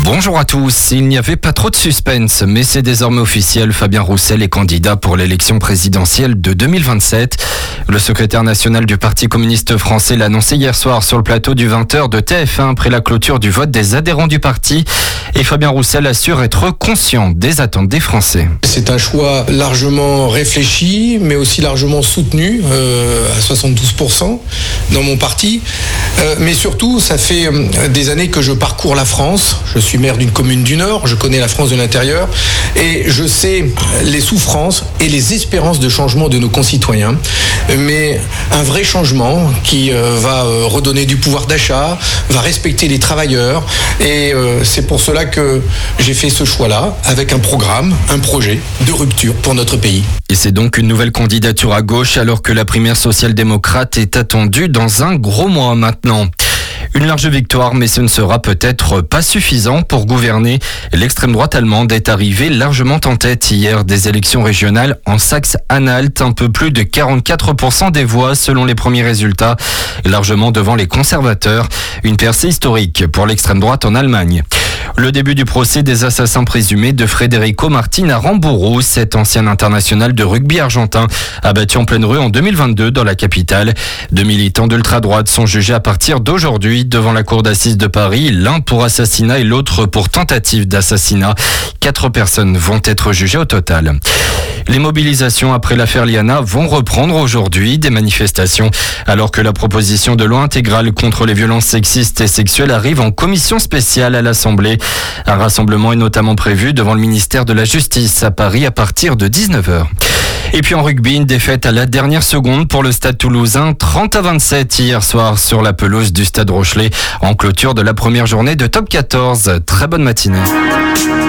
Bonjour à tous. Il n'y avait pas trop de suspense, mais c'est désormais officiel. Fabien Roussel est candidat pour l'élection présidentielle de 2027. Le secrétaire national du Parti communiste français l'a annoncé hier soir sur le plateau du 20h de TF1 après la clôture du vote des adhérents du parti. Et Fabien Roussel assure être conscient des attentes des Français. C'est un choix largement réfléchi, mais aussi largement soutenu, à 72% dans mon parti. Mais surtout, ça fait des années que je parcours la France. Je suis maire d'une commune du Nord, je connais la France de l'intérieur et je sais les souffrances et les espérances de changement de nos concitoyens. Mais un vrai changement qui va redonner du pouvoir d'achat, va respecter les travailleurs et c'est pour cela que j'ai fait ce choix-là avec un programme, un projet de rupture pour notre pays. Et c'est donc une nouvelle candidature à gauche alors que la primaire social-démocrate est attendue dans un gros mois maintenant. Une large victoire, mais ce ne sera peut-être pas suffisant pour gouverner. L'extrême droite allemande est arrivée largement en tête hier des élections régionales en Saxe-Anhalt. Un peu plus de 44% des voix selon les premiers résultats, largement devant les conservateurs. Une percée historique pour l'extrême droite en Allemagne. Le début du procès des assassins présumés de Federico Martin à Rambourou, cet ancien international de rugby argentin, abattu en pleine rue en 2022 dans la capitale. 2 militants d'ultra-droite sont jugés à partir d'aujourd'hui devant la cour d'assises de Paris, l'un pour assassinat et l'autre pour tentative d'assassinat. 4 personnes vont être jugées au total. Les mobilisations après l'affaire Liana vont reprendre aujourd'hui, des manifestations, alors que la proposition de loi intégrale contre les violences sexistes et sexuelles arrive en commission spéciale à l'Assemblée. Un rassemblement est notamment prévu devant le ministère de la Justice à Paris à partir de 19h. Et puis en rugby, une défaite à la dernière seconde pour le Stade Toulousain, 30-27 hier soir sur la pelouse du Stade Rochelet en clôture de la première journée de Top 14. Très bonne matinée.